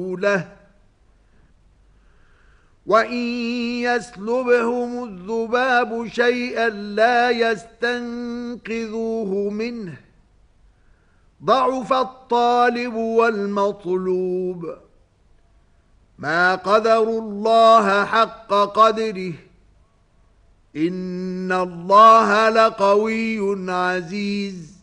له وَإِن يَسْلُبْهُمُ الذُّبَابُ شَيْئًا لَّا يَسْتَنقِذُوهُ مِنْهُ ضَعُفَ الطَّالِبُ وَالْمَطْلُوبُ مَا قَدَرُوا اللَّهَ حَقَّ قَدْرِهِ إِنَّ اللَّهَ لَقَوِيٌّ عَزِيزٌ